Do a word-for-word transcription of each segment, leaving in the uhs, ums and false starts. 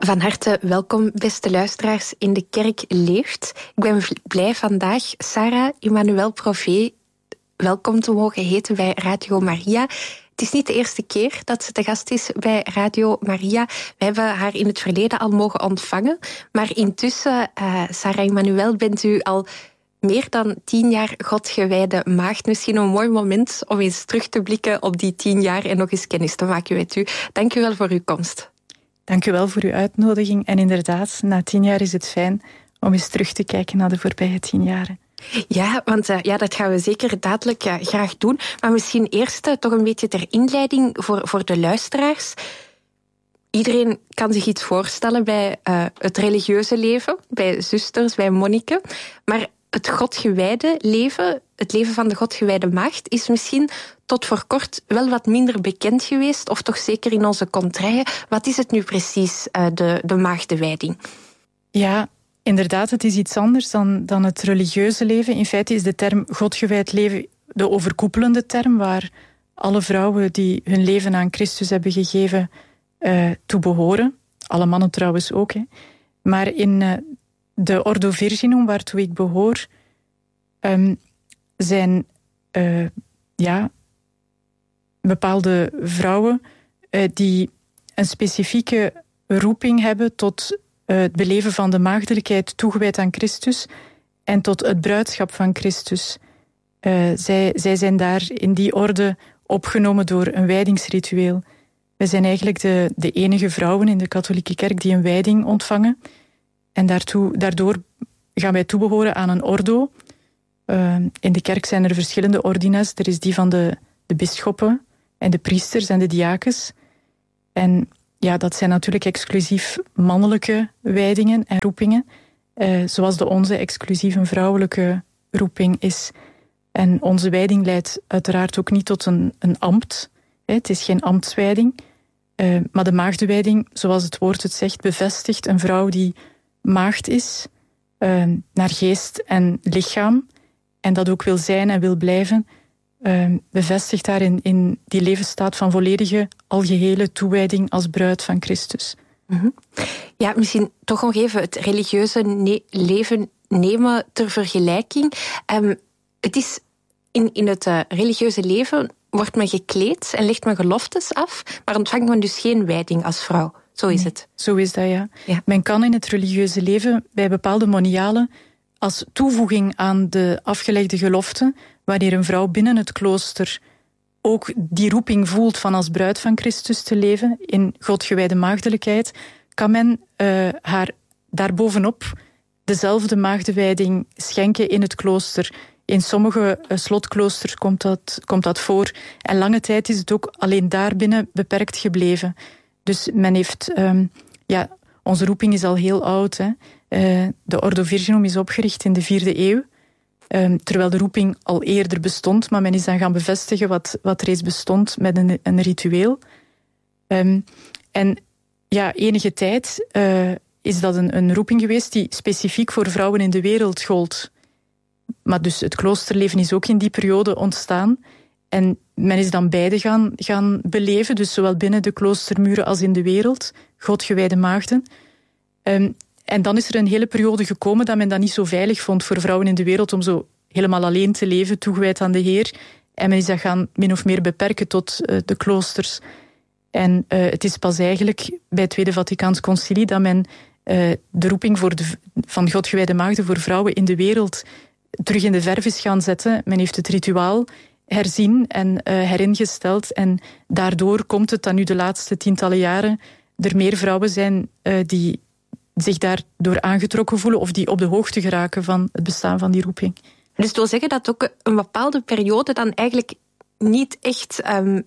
Van harte welkom, beste luisteraars, in De Kerk Leeft. Ik ben blij vandaag Sarah Emmanuel Provee welkom te mogen heten bij Radio Maria. Het is niet de eerste keer dat ze te gast is bij Radio Maria. We hebben haar in het verleden al mogen ontvangen. Maar intussen, uh, Sarah Emmanuel, bent u al meer dan tien jaar Godgewijde maagd. Misschien een mooi moment om eens terug te blikken op die tien jaar en nog eens kennis te maken met u. Dank u wel voor uw komst. Dank u wel voor uw uitnodiging. En inderdaad, na tien jaar is het fijn om eens terug te kijken naar de voorbije tien jaren. Ja, want uh, ja, dat gaan we zeker dadelijk uh, graag doen. Maar misschien eerst uh, toch een beetje ter inleiding voor, voor de luisteraars. Iedereen kan zich iets voorstellen bij uh, het religieuze leven, bij zusters, bij monniken. Maar het Godgewijde leven, het leven van de Godgewijde maagd, is misschien tot voor kort wel wat minder bekend geweest, of toch zeker in onze contraien. Wat is het nu precies, uh, de, de maagdenwijding? Ja, inderdaad, het is iets anders dan, dan het religieuze leven. In feite is de term Godgewijd leven de overkoepelende term, waar alle vrouwen die hun leven aan Christus hebben gegeven uh, toe behoren. Alle mannen trouwens ook. Hè. Maar in uh, de Ordo Virginum, waartoe ik behoor, um, zijn uh, ja, bepaalde vrouwen uh, die een specifieke roeping hebben tot uh, het beleven van de maagdelijkheid toegewijd aan Christus en tot het bruidschap van Christus. Uh, zij, zij zijn daar in die orde opgenomen door een wijdingsritueel. Wij zijn eigenlijk de, de enige vrouwen in de katholieke kerk die een wijding ontvangen. En daartoe, daardoor gaan wij toebehoren aan een ordo. Uh, in de kerk zijn er verschillende ordines. Er is die van de, de bisschoppen en de priesters en de diakens. En ja, dat zijn natuurlijk exclusief mannelijke wijdingen en roepingen. Uh, zoals de onze exclusief een vrouwelijke roeping is. En onze wijding leidt uiteraard ook niet tot een, een ambt. Hè, het is geen ambtswijding. Uh, maar de maagdenwijding, zoals het woord het zegt, bevestigt een vrouw die maagd is, uh, naar geest en lichaam, en dat ook wil zijn en wil blijven, uh, bevestigt haar in, in die levensstaat van volledige, algehele toewijding als bruid van Christus. Mm-hmm. Ja, misschien toch nog even het religieuze ne- leven nemen ter vergelijking. Um, het is in, in het uh, religieuze leven wordt men gekleed en legt men geloftes af, maar ontvangt men dus geen wijding als vrouw. Zo is het. Nee, zo is dat, ja. ja. Men kan in het religieuze leven bij bepaalde monialen als toevoeging aan de afgelegde gelofte, wanneer een vrouw binnen het klooster ook die roeping voelt van als bruid van Christus te leven, in Godgewijde maagdelijkheid, kan men uh, haar daarbovenop dezelfde maagdenwijding schenken in het klooster. In sommige uh, slotkloosters komt dat, komt dat voor. En lange tijd is het ook alleen daarbinnen beperkt gebleven. Dus men heeft... Um, ja, onze roeping is al heel oud. Hè. Uh, de Ordo Virginum is opgericht in de vierde eeuw. Um, terwijl de roeping al eerder bestond. Maar men is dan gaan bevestigen wat, wat reeds bestond met een, een ritueel. Um, en ja, enige tijd uh, is dat een, een roeping geweest die specifiek voor vrouwen in de wereld gold. Maar dus het kloosterleven is ook in die periode ontstaan. En men is dan beide gaan, gaan beleven, dus zowel binnen de kloostermuren als in de wereld, Godgewijde maagden. Um, en dan is er een hele periode gekomen dat men dat niet zo veilig vond voor vrouwen in de wereld om zo helemaal alleen te leven, toegewijd aan de Heer. En men is dat gaan min of meer beperken tot uh, de kloosters. En uh, het is pas eigenlijk bij het Tweede Vaticaans Concilie dat men uh, de roeping voor de, van Godgewijde maagden voor vrouwen in de wereld terug in de verf is gaan zetten. Men heeft het rituaal herzien en uh, heringesteld. En daardoor komt het dat nu de laatste tientallen jaren er meer vrouwen zijn uh, die zich daardoor aangetrokken voelen of die op de hoogte geraken van het bestaan van die roeping. Dus het wil zeggen dat ook een bepaalde periode dan eigenlijk niet echt um,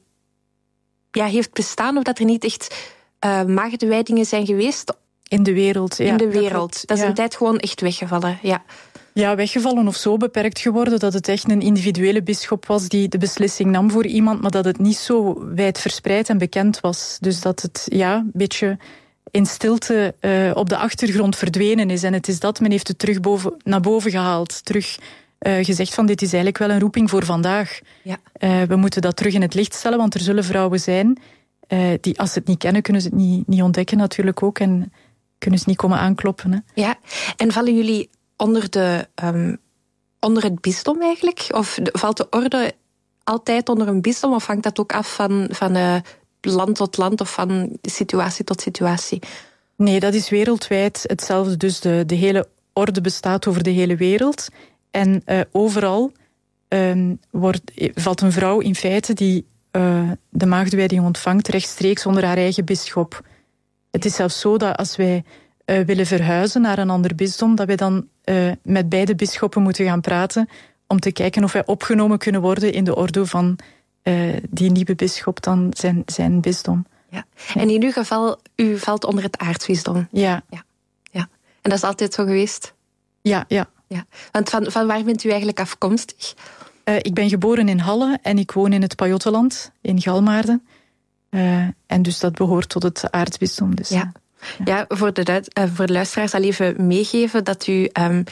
ja, heeft bestaan, of dat er niet echt uh, maagdenwijdingen zijn geweest? In de wereld, ja. In de wereld. Dat, dat is ja. een tijd gewoon echt weggevallen, ja. Ja, weggevallen of zo beperkt geworden dat het echt een individuele bisschop was die de beslissing nam voor iemand, maar dat het niet zo wijd verspreid en bekend was. Dus dat het ja, een beetje in stilte uh, op de achtergrond verdwenen is. En het is dat, men heeft het terug boven, naar boven gehaald. Terug uh, gezegd van dit is eigenlijk wel een roeping voor vandaag. Ja. Uh, we moeten dat terug in het licht stellen, want er zullen vrouwen zijn uh, die als ze het niet kennen, kunnen ze het niet, niet ontdekken natuurlijk ook. En kunnen ze niet komen aankloppen. Hè. Ja, en vallen jullie onder, de, um, onder het bisdom eigenlijk? Of de, valt de orde altijd onder een bisdom? Of hangt dat ook af van, van uh, land tot land of van situatie tot situatie? Nee, dat is wereldwijd hetzelfde. Dus de, de hele orde bestaat over de hele wereld. En uh, overal um, wordt, valt een vrouw in feite die uh, de maagdwijding ontvangt rechtstreeks onder haar eigen bisschop. Het is zelfs zo dat als wij uh, willen verhuizen naar een ander bisdom, dat wij dan uh, met beide bisschoppen moeten gaan praten om te kijken of wij opgenomen kunnen worden in de orde van uh, die nieuwe bisschop, dan zijn, zijn bisdom. Ja. En in uw geval, u valt onder het aartsbisdom. Ja. Ja. Ja. En dat is altijd zo geweest? Ja, ja. Ja. Want van, van waar bent u eigenlijk afkomstig? Uh, ik ben geboren in Halle en ik woon in het Pajottenland, in Galmaarden. Uh, en dus dat behoort tot het aartsbisdom. Dus, ja. Ja. Ja, voor de, uh, voor de luisteraars al even meegeven dat u um,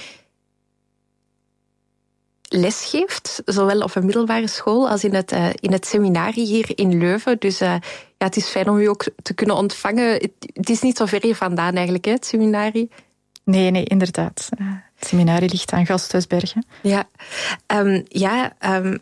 les geeft, zowel op een middelbare school als in het, uh, in het seminarie hier in Leuven. Dus uh, ja, het is fijn om u ook te kunnen ontvangen. Het, het is niet zo ver hier vandaan eigenlijk, hè, het seminarie. Nee, nee, inderdaad. Uh, het seminarie ligt aan Gasthuisbergen. Ja, um, ja um,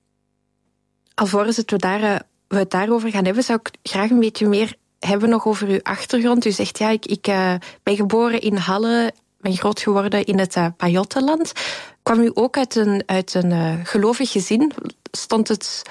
alvorens het we, daar, uh, we het daarover gaan hebben, zou ik graag een beetje meer hebben nog over uw achtergrond. U zegt, ja, ik, ik uh, ben geboren in Halle, ben groot geworden in het uh, Pajottenland. Kwam u ook uit een, uit een uh, gelovig gezin? Stond het...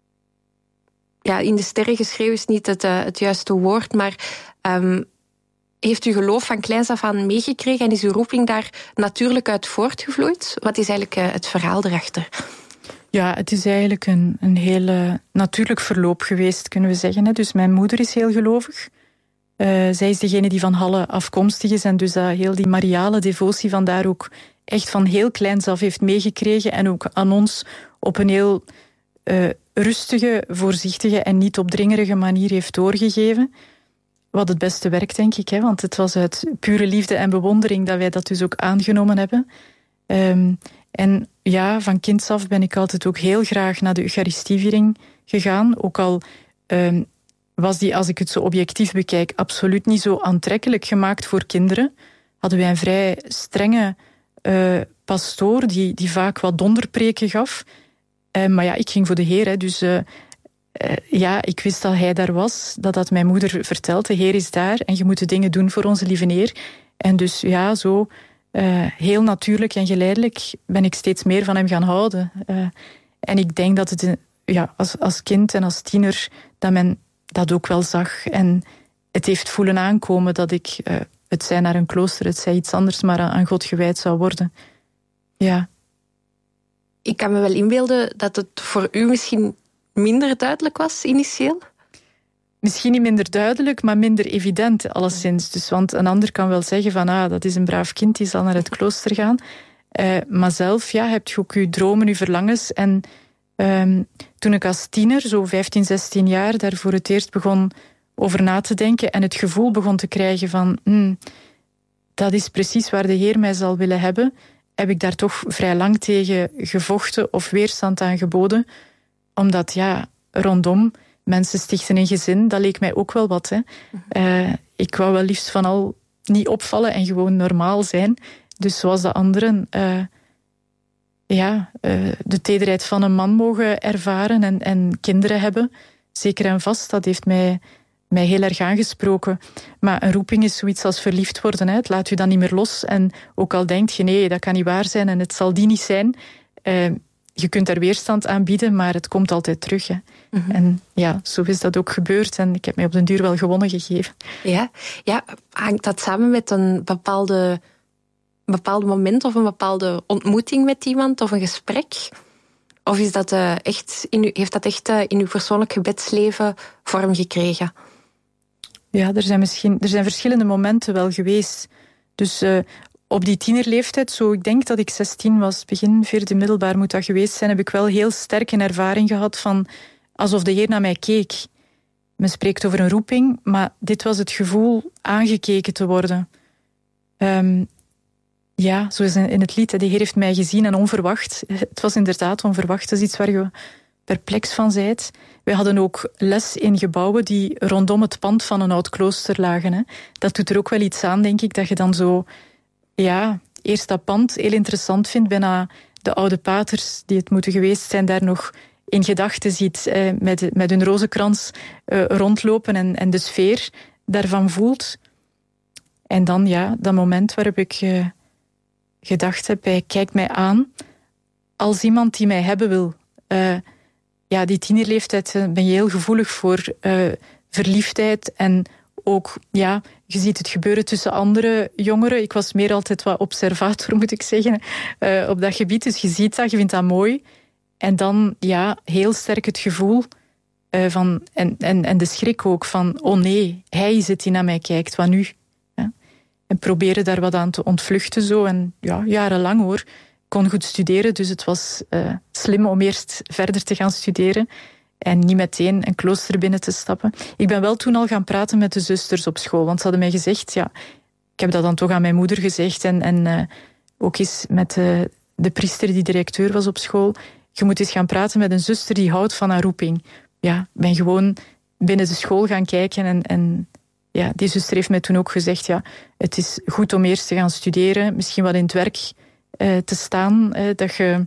Ja, in de sterren geschreven is niet het, uh, het juiste woord, maar um, heeft u geloof van kleins af aan meegekregen en is uw roeping daar natuurlijk uit voortgevloeid? Wat is eigenlijk uh, het verhaal erachter? Ja, het is eigenlijk een, een heel natuurlijk verloop geweest, kunnen we zeggen. Hè. Dus mijn moeder is heel gelovig. Uh, zij is degene die van Halle afkomstig is en dus dat heel die mariale devotie vandaar ook echt van heel kleins af heeft meegekregen en ook aan ons op een heel uh, rustige, voorzichtige en niet opdringerige manier heeft doorgegeven. Wat het beste werkt, denk ik, hè, want het was uit pure liefde en bewondering dat wij dat dus ook aangenomen hebben. Um, en ja, van kinds af ben ik altijd ook heel graag naar de Eucharistieviering gegaan. Ook al um, was die, als ik het zo objectief bekijk, absoluut niet zo aantrekkelijk gemaakt voor kinderen. Hadden wij een vrij strenge uh, pastoor die, die vaak wat donderpreken gaf. Uh, maar ja, ik ging voor de Heer, hè, dus uh, uh, ja, ik wist dat hij daar was. Dat had mijn moeder verteld, de Heer is daar en je moet de dingen doen voor onze lieve Heer. En dus ja, zo... Uh, heel natuurlijk en geleidelijk ben ik steeds meer van hem gaan houden. Uh, en ik denk dat het uh, ja, als, als kind en als tiener dat men dat ook wel zag. En het heeft voelen aankomen dat ik, uh, het zij naar een klooster, het zij iets anders, maar aan, aan God gewijd zou worden. Ja. Ik kan me wel inbeelden dat het voor u misschien minder duidelijk was, initieel? Misschien niet minder duidelijk, maar minder evident alleszins. Dus, want een ander kan wel zeggen van, ah, dat is een braaf kind, die zal naar het klooster gaan. Uh, maar zelf, ja, heb je ook je dromen, je verlangens. En um, toen ik als tiener, zo vijftien, zestien jaar, daar voor het eerst begon over na te denken en het gevoel begon te krijgen van, hmm, dat is precies waar de Heer mij zal willen hebben, heb ik daar toch vrij lang tegen gevochten of weerstand aan geboden. Omdat, ja, rondom... mensen stichten een gezin, dat leek mij ook wel wat. Hè. Uh, ik wou wel liefst van al niet opvallen en gewoon normaal zijn. Dus zoals de anderen uh, ja, uh, de tederheid van een man mogen ervaren en, en kinderen hebben. Zeker en vast, dat heeft mij, mij heel erg aangesproken. Maar een roeping is zoiets als verliefd worden. Hè. Het laat u dan niet meer los. En ook al denkt je, nee, dat kan niet waar zijn en het zal die niet zijn... Uh, je kunt daar weerstand aan bieden, maar het komt altijd terug. Hè. Mm-hmm. En ja, zo is dat ook gebeurd. En ik heb mij op den duur wel gewonnen gegeven. Ja, ja, hangt dat samen met een bepaalde, een bepaalde moment of een bepaalde ontmoeting met iemand of een gesprek? Of is dat, uh, echt in u, heeft dat echt uh, in uw persoonlijk gebedsleven vorm gekregen? Ja, er zijn misschien er zijn verschillende momenten wel geweest. Dus... Uh, Op die tienerleeftijd, zo ik denk dat ik zestien was, begin vierde middelbaar moet dat geweest zijn, heb ik wel heel sterk een ervaring gehad van alsof de Heer naar mij keek. Men spreekt over een roeping, maar dit was het gevoel aangekeken te worden. Um, ja, zoals in het lied, de Heer heeft mij gezien en onverwacht. Het was inderdaad onverwacht. Het is iets waar je perplex van zijt. Wij hadden ook les in gebouwen die rondom het pand van een oud klooster lagen. Hè. Dat doet er ook wel iets aan, denk ik, dat je dan zo... Ja, eerst dat pand heel interessant vindt, bijna de oude paters die het moeten geweest zijn, daar nog in gedachten ziet, eh, met, met hun rozenkrans eh, rondlopen en, en de sfeer daarvan voelt. En dan, ja, dat moment waarop ik uh, gedacht heb, hij kijkt mij aan als iemand die mij hebben wil. Uh, ja, die tienerleeftijd uh, ben je heel gevoelig voor uh, verliefdheid en ook, ja, je ziet het gebeuren tussen andere jongeren. Ik was meer altijd wat observator, moet ik zeggen, uh, op dat gebied. Dus je ziet dat, je vindt dat mooi. En dan, ja, heel sterk het gevoel uh, van, en, en, en de schrik ook van, oh nee, hij is het die naar mij kijkt, wat nu? Ja. En proberen daar wat aan te ontvluchten zo. En ja, jarenlang hoor. Ik kon goed studeren, dus het was uh, slim om eerst verder te gaan studeren en niet meteen een klooster binnen te stappen. Ik ben wel toen al gaan praten met de zusters op school, want ze hadden mij gezegd, ja, ik heb dat dan toch aan mijn moeder gezegd en, en uh, ook eens met uh, de priester die directeur was op school. Je moet eens gaan praten met een zuster die houdt van haar roeping. Ja, ik ben gewoon binnen de school gaan kijken en, en ja, die zuster heeft mij toen ook gezegd, ja, het is goed om eerst te gaan studeren, misschien wat in het werk uh, te staan, uh, dat je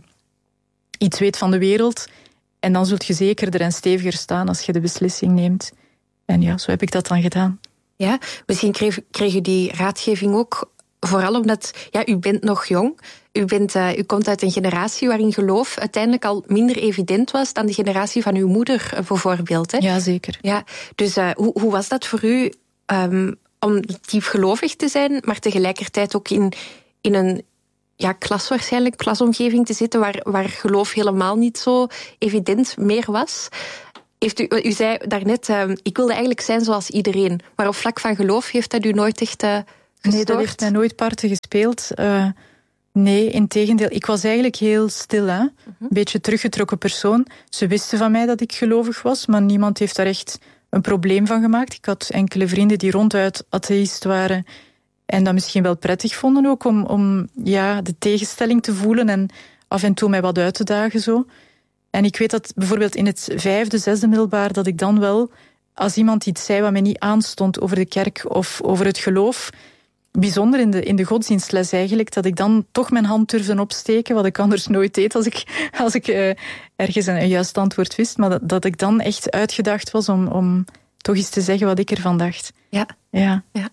iets weet van de wereld. En dan zult je zekerder en steviger staan als je de beslissing neemt. En ja, zo heb ik dat dan gedaan. Ja, misschien kreeg, kreeg u die raadgeving ook, vooral omdat, ja, u bent nog jong. U, bent, uh, u komt uit een generatie waarin geloof uiteindelijk al minder evident was dan de generatie van uw moeder, uh, bijvoorbeeld. Hè? Ja, zeker. Ja, dus uh, hoe, hoe was dat voor u um, om diep gelovig te zijn, maar tegelijkertijd ook in, in een ja, klas waarschijnlijk, klasomgeving te zitten waar, waar geloof helemaal niet zo evident meer was? Heeft u, u zei daarnet, uh, ik wilde eigenlijk zijn zoals iedereen, maar op vlak van geloof heeft dat u nooit echt uh, gestoord? Nee, dat heeft mij nooit parten gespeeld. Uh, nee, integendeel. Ik was eigenlijk heel stil, hè? Uh-huh. Een beetje teruggetrokken persoon. Ze wisten van mij dat ik gelovig was, maar niemand heeft daar echt een probleem van gemaakt. Ik had enkele vrienden die ronduit atheïst waren en dat misschien wel prettig vonden ook om, om ja, de tegenstelling te voelen en af en toe mij wat uit te dagen zo. En ik weet dat bijvoorbeeld in het vijfde, zesde middelbaar dat ik dan wel, als iemand iets zei wat mij niet aanstond over de kerk of over het geloof, bijzonder in de, in de godsdienstles eigenlijk, dat ik dan toch mijn hand durfde opsteken, wat ik anders nooit deed als ik, als ik uh, ergens een, een juist antwoord wist, maar dat, dat ik dan echt uitgedacht was om, om toch eens te zeggen wat ik ervan dacht. Ja. Ja. Ja.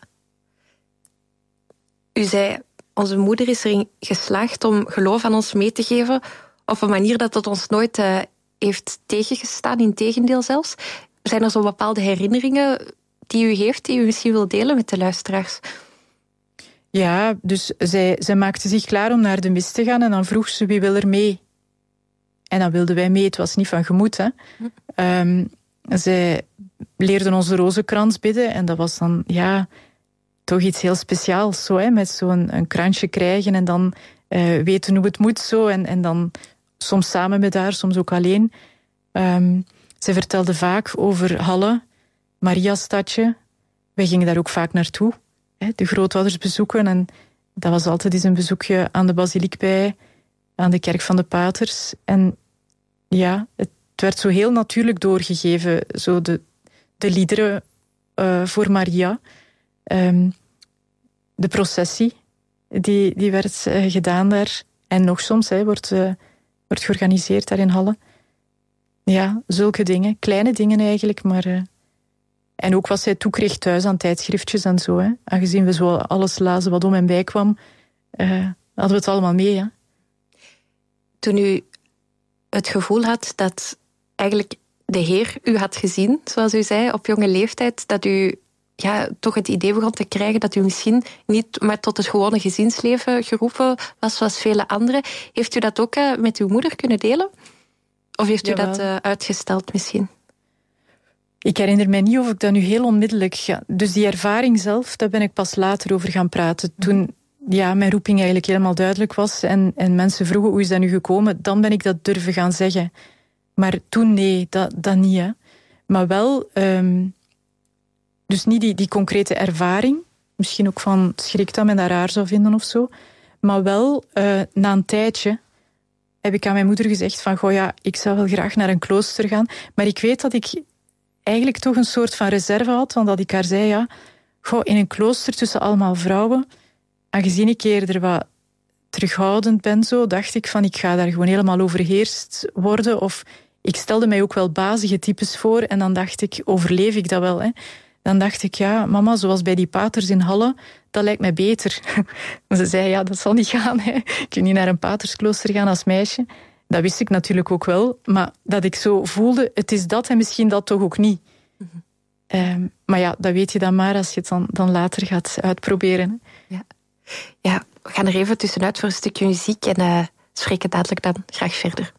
U zei, onze moeder is erin geslaagd om geloof aan ons mee te geven op een manier dat het ons nooit uh, heeft tegengestaan, integendeel zelfs. Zijn er zo bepaalde herinneringen die u heeft, die u misschien wil delen met de luisteraars? Ja, dus zij, zij maakte zich klaar om naar de mis te gaan en dan vroeg ze wie wil er mee. En dan wilden wij mee, het was niet van gemoed. Hè. Hm. Um, zij leerden onze rozenkrans bidden en dat was dan, ja, toch iets heel speciaals, zo, hè, met zo'n een kransje krijgen en dan uh, weten hoe het moet zo en, en dan soms samen met haar, soms ook alleen. Um, zij vertelde vaak over Halle, Mariastadje. Wij gingen daar ook vaak naartoe, hè, de grootouders bezoeken en dat was altijd eens een bezoekje aan de basiliek bij, aan de kerk van de paters. En ja, het werd zo heel natuurlijk doorgegeven, zo de, de liederen uh, voor Maria. Um, de processie, die, die werd uh, gedaan daar. En nog soms hè, wordt, uh, wordt georganiseerd daar in Halle. Ja, zulke dingen. Kleine dingen eigenlijk, maar... Uh, en ook wat zij toekreeg thuis aan tijdschriftjes en zo. Hè. Aangezien we zo alles lazen wat om en bij kwam, uh, hadden we het allemaal mee. Hè. Toen u het gevoel had dat eigenlijk de Heer u had gezien, zoals u zei, op jonge leeftijd, dat u ja, toch het idee begon te krijgen dat u misschien niet maar tot het gewone gezinsleven geroepen was, zoals vele anderen. Heeft u dat ook uh, met uw moeder kunnen delen? Of heeft u Jawel. dat uh, uitgesteld misschien? Ik herinner mij niet of ik dat nu heel onmiddellijk... Ja, dus die ervaring zelf, daar ben ik pas later over gaan praten. Toen ja, mijn roeping eigenlijk helemaal duidelijk was en, en mensen vroegen hoe is dat nu gekomen, dan ben ik dat durven gaan zeggen. Maar toen nee, dat, dat niet. Hè. Maar wel... Um, Dus niet die, die concrete ervaring, misschien ook van schrik dat men dat raar zou vinden of zo, maar wel uh, na een tijdje heb ik aan mijn moeder gezegd van, goh ja, ik zou wel graag naar een klooster gaan. Maar ik weet dat ik eigenlijk toch een soort van reserve had, want dat ik haar zei, ja, goh, in een klooster tussen allemaal vrouwen, aangezien ik eerder wat terughoudend ben, zo, dacht ik van, ik ga daar gewoon helemaal overheerst worden. Of ik stelde mij ook wel bazige types voor en dan dacht ik, overleef ik dat wel, hè? Dan dacht ik, ja, mama, zoals bij die paters in Halle, dat lijkt mij beter. Ze zei, ja, dat zal niet gaan, hè. Je kunt niet naar een patersklooster gaan als meisje. Dat wist ik natuurlijk ook wel, maar dat ik zo voelde, het is dat en misschien dat toch ook niet. Mm-hmm. Um, maar ja, dat weet je dan maar als je het dan, dan later gaat uitproberen. Hè. Ja. Ja, we gaan er even tussenuit voor een stukje muziek en uh, spreken dadelijk dan graag verder.